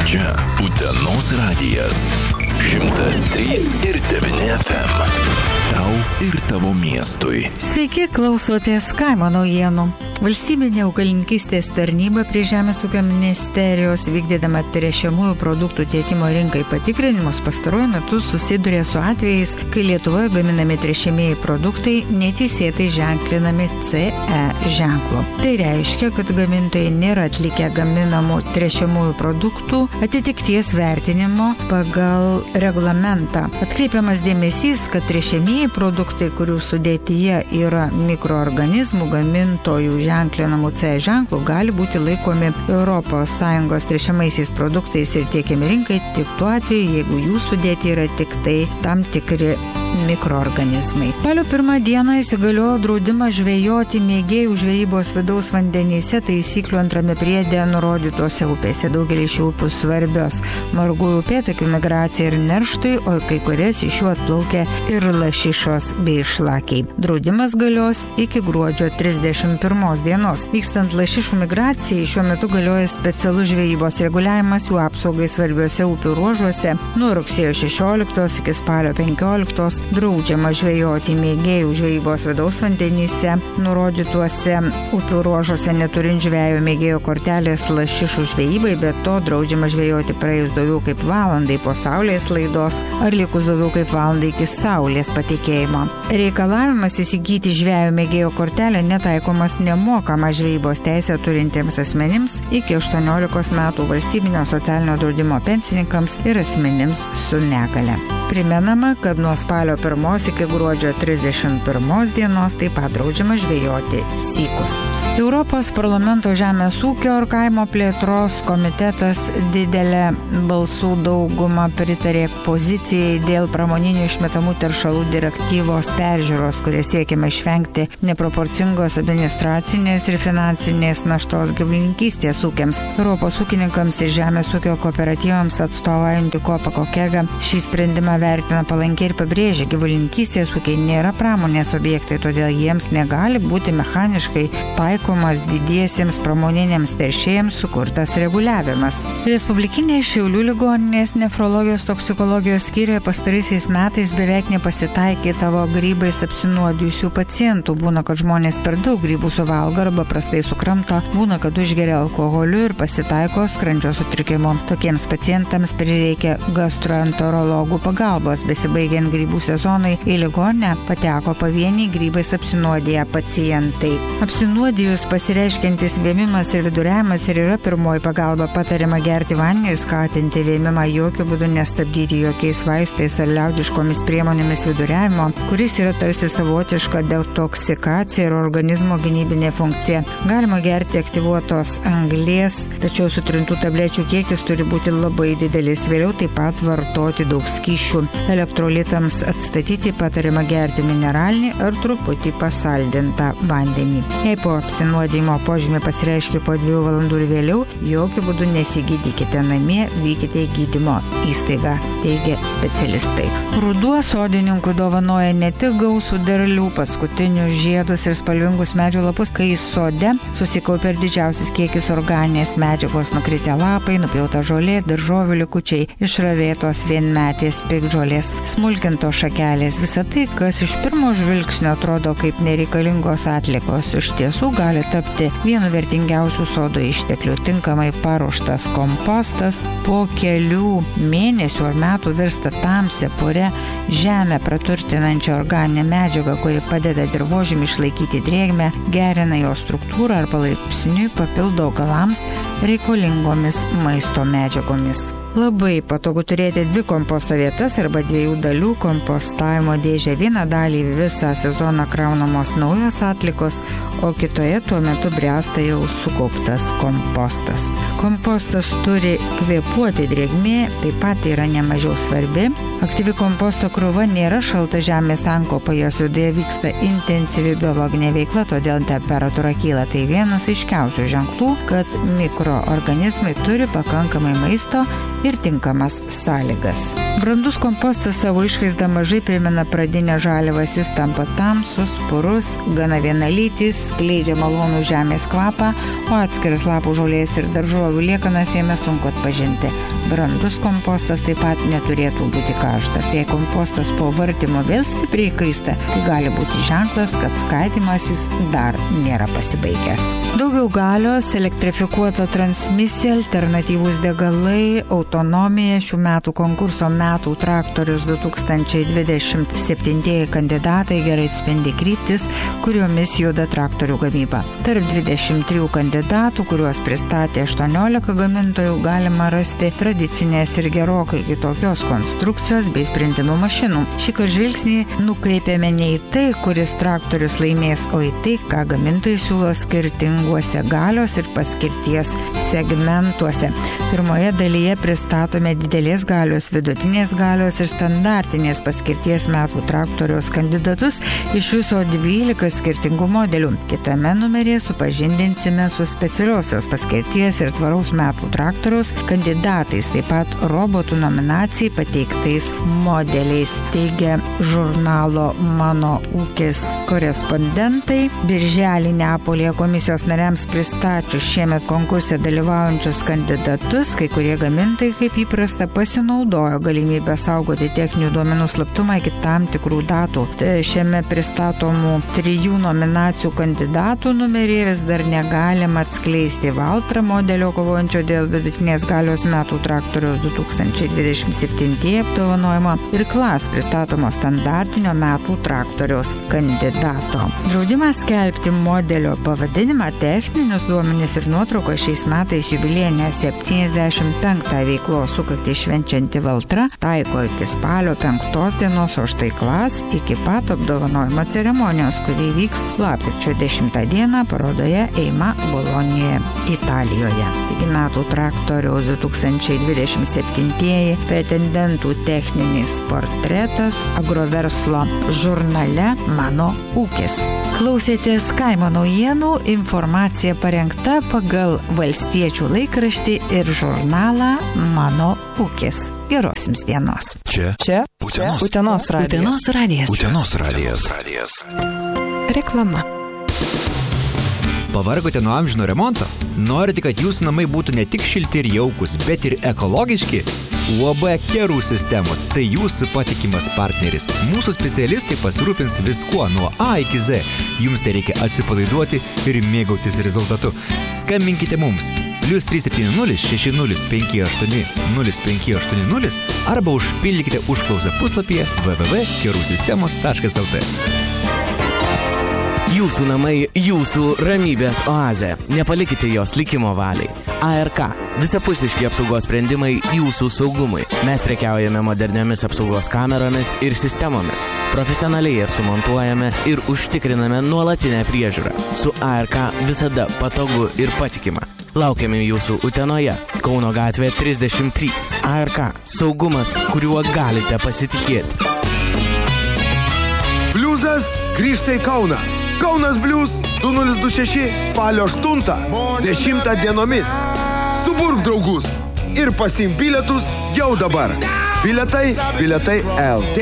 Čia Utenos radijas 103,9 FM. Tau ir tavo miestui. Sveiki, klausotės kaimo naujienų. Valstybinė augalininkystės tarnyba prie Žemės ūkio ministerijos vykdydama tręšiamųjų produktų tiekimo rinkai patikrinimus pastaruoju metu susiduria su atvejais, kai Lietuvoje gaminami tręšiamieji produktai neteisėtai ženklinami CE ženklu. Tai reiškia, kad gamintojai nėra atlikę gaminamų tręšiamųjų produktų atitikties vertinimo pagal reglamentą. Atkreipiamas dėmesys, kad tręšiamieji produktai, kurių sudėtyje yra mikroorganizmų gamintojų ženklinamų CE ženklų, gali būti laikomi ES tręšiamaisiais produktais ir tiekiami rinkai tik tuo atveju, jeigu jų sudėti yra tik tai tam tikri mikroorganizmai. Spalio 1 dieną įsigaliojo draudimas žvejoti mėgėjų žvejybos vidaus vandenyse taisyklių antrame priede nurodytose upėse. Daugelį šių upių svarbios margųjų upėtakių migracija ir nerštui, o kai kurias iš jų atplaukia ir lašišos bei šlakiai. Draudimas galios iki gruodžio 31 dienos. Vykstant lašišų migracijai, šiuo metu galioja specialus žvejybos reguliavimas jų apsaugai svarbiuose upių ruožuose. Nuo rugsėjo 16 iki spalio 15 draudžiama žvejoti mėgėjų žvejybos vidaus vandenyse, nurodytuose upių ruožuose neturint žvejo mėgėjo kortelės lašišų žvejybai, bet to draudžiama žvejoti praėjus daugiau kaip valandai po saulės laidos ar likus daugiau kaip valandai iki saulės patekėjimo. Reikalavimas įsigyti žvejo mėgėjo kortelę netaikomas nemokama žvejybos teisę turintiems asmenims iki 18 metų valstybinio socialinio draudimo pensininkams ir asmenims su negale. Primenama, kad nuo spalio 1 iki gruodžio 31 dienos taip pat draudžiama žvejoti sykus. Europos parlamento žemės ūkio ir kaimo plėtros komitetas didelę balsų daugumą pritarė pozicijai dėl pramoninių išmetamų teršalų direktyvos peržiūros, kuria siekiama išvengti neproporcingos administracinės ir finansinės naštos gyvulininkystės ūkiams. Europos ūkininkams ir žemės ūkio kooperatyvams atstovaujantį Kopa Kokega šį sprendimą vertina palankiai ir pabrėžia, gyvulininkystės ūkiai nėra pramonės objektai, todėl jiems negali būti mechaniškai taikomas didiesiems pramoniniams teršėjams sukurtas reguliavimas. Respublikinės Šiaulių ligoninės nefrologijos toksikologijos skyriuje pastaraisiais metais beveik nepasitaikė tavo grybais apsinuodijusių pacientų. Būna, kad žmonės per daug grybų suvalgo arba prastai sukramto, būna, kad užgeria alkoholiu ir pasitaiko skrandžio sutrikimo. Tokiems pacientams prireikia gastroenterologų pagalbos. Besibaigiant grybų sezonui į ligoninę pateko pavieniai grybais apsinuodiję pacientai. Apsinuodijus pasireiškiantis vėmimas ir viduriavimas ir yra pirmoji pagalba. Patariama gerti vandenį ir skatinti vėmimą, jokių būdų nestabdyti jokiais vaistais ar liaudiškomis priemonėmis viduriavimo, kuris yra tarsi savotiška detoksikacija ir organizmo gynybinė funkcija. Galima gerti aktyvuotos anglies, tačiau sutrintų tablečių kiekis turi būti labai didelis. Vėliau taip pat vartoti daug skysčių. Elektrolitams atstatyti patariama gerti mineralinį ar truputį pasaldintą vandenį. Jei po apsinuodijimo požymė pasireiškia po 2 valandų ir vėliau, jokių būdų nesigydykite namie, vykite į gydymo įstaigą, teigia specialistai. Ruduo sodininkų dovanoja ne tik gausų derlių, paskutinius žiedus ir spalvingus medžių lapus, kai sode susikaupia didžiausias kiekis organinės medžiagos, nukritę lapai, nupjauta žolė, daržovių likučiai, išravėtos vienmetės piktžolės, smulkintos šakelės. Visa tai, kas iš pirmo žvilgsnio atrodo kaip nereikalingos atliekos, iš tiesų gali tapti vienu vertingiausių sodo išteklių. Tinkamai paruoštas kompostas po kelių mėnesių ar metų virsta tamsia, pure žemę praturtinančią organinę medžiagą, kuri padeda dirvožemį išlaikyti drėgmę, gerina jo struktūrą ar palaipsniui papildo augalams reikalingomis maisto medžiagomis. Labai patogu turėti 2 komposto vietas arba 2 dalių kompostavimo dėžę. Vieną dalį visą sezoną kraunamos naujos atlikos, o kitoje tuo metu bręsta jau sukauptas kompostas. Kompostas turi kvėpuoti, drėgmė taip pat yra nemažiau svarbi. Aktyvi komposto krūva nėra šalta žemės sankaupa, jos viduje vyksta intensyvi biologinė veikla, todėl temperatūra kyla. Tai vienas aiškiausių ženklų, kad mikroorganizmai turi pakankamai maisto ir tinkamas sąlygas. Brandus kompostas savo išvaizdą mažai primena pradinę žaliavas, jis tampa tamsus, purus, gana vienalytis, skleidžia malonų žemės kvapą, o atskiras lapų žolės ir daržovių liekanas jame sunku atpažinti. Brandus kompostas taip pat neturėtų būti karštas. Jei kompostas po vartymo vėl stipriai kaista, tai gali būti ženklas, kad skaidymasis dar nėra pasibaigęs. Daugiau galios, elektrifikuota transmisija, alternatyvūs degalai, autonomija, šių metų konkurso metų traktorius 2027 kandidatai gerai atspindi kryptis, kuriomis juda traktorių gamyba. Tarp 23 kandidatų, kuriuos pristatė 18 gamintojų, galima rasti tradicinės ir gerokai kitokios konstrukcijos bei sprendimų mašinų. Šįkart žvilgsnį nukreipiame ne į tai, kuris traktorius laimės, o į tai, ką gamintojai siūlo skirtinguose galios ir paskirties segmentuose. Pirmoje dalyje pristatome didelės galios, vidutinės galios ir standartinės paskirties metų traktoriaus kandidatus iš viso 12 skirtingų modelių. Kitame numeryje supažindinsime su specialiosios paskirties ir tvaraus metų traktoriaus kandidatais, taip pat robotų nominacijai pateiktais modeliais, teigia žurnalo Mano ūkis korespondentai. Birželį Neapolyje komisijos nariams pristačius šiemet konkurse dalyvaujančius kandidatus, kai kurie gamintojai, kaip įprasta, pasinaudojo galimybę saugoti techninių duomenų slaptumą iki tam tikrų datų. Šiame pristatomų 3 nominacijų kandidatų numeryje vis dar negalima atskleisti Valtra modelio kovojančio dėl vidutinės galios metų traktoriaus 2027 apdovanojimo ir Klas pristatomo standartinio metų traktoriaus kandidato. Draudimas skelbti modelio pavadinimą, techninius duomenis ir nuotrauką šiais metais jubiliejinę 75 veiklos sukaktį švenčianti Valtra taiko iki spalio 5 dienos, o štai Klas iki pat apdovanojimo ceremonijos, kuri vyks lapkričio 10 dieną parodoje Eima Bolonijoje, Italijoje. Taigi metų traktoriaus 2027 pretendentų techninis portretas Agroverslo žurnale Mano ūkis. Klausėtės kaimo naujienų, informacija parengta pagal Valstiečių laikraštį ir žurnalą Mano ūkis. Geros jums dienos. Čia Utenos radijas. Utenos radijas. Reklama. Pavargote nuo amžino remonto? Norite, kad jūsų namai būtų ne tik šilti ir jaukus, bet ir ekologiški? UAB Kerų sistemos – tai jūsų patikimas partneris. Mūsų specialistai pasirūpins viskuo nuo A iki Z. Jums tai reikia atsipalaiduoti ir mėgautis rezultatu. Skambinkite mums +370 6058 0580 arba užpildykite užklausą puslapyje www.kerusistemos.lt. Jūsų namai, jūsų ramybės oazė. Nepalikite jos likimo valiai. ARK. Visapusiški apsaugos sprendimai jūsų saugumui. Mes prekiaujame moderniomis apsaugos kameromis ir sistemomis. Profesionaliai jas sumontuojame ir užtikriname nuolatinę priežiūrą. Su ARK visada patogu ir patikima. Laukiame jūsų Utenoje, Kauno gatvė 33. ARK. Saugumas, kuriuo galite pasitikėti. Bliuzas grįžta į Kauną. Kaunas Bliuz 2026 spalio 8-10 dienomis. Suburk draugus ir pasiimk bilietus jau dabar. Bilietai LT.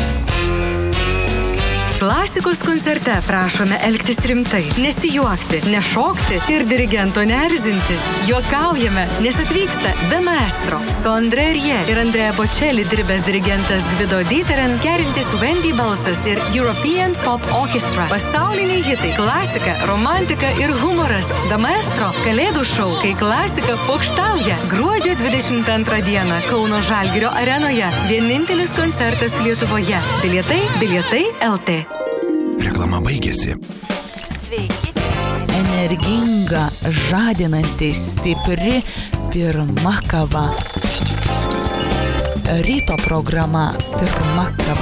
Klasikos koncerte prašome elgtis rimtai, nesijuokti, nešokti ir dirigento neerzinti. Juokaujame, nes atvyksta The Maestro, su André Rie ir Andrea Bocelli dirbęs dirigentas Gvido Diteren, kerintis Wendy balsas ir European Pop Orchestra. Pasauliniai hitai, klasika, romantika ir humoras. The Maestro – kalėdų šou, kai klasika pokštauja. Gruodžio 22 dieną Kauno Žalgirio arenoje. Vienintelis koncertas Lietuvoje. Bilietai LT. Reklama baigėsi. Sveiki. Energinga, žadinanti, stipri, pirma kava. Ryto programa pirma kava.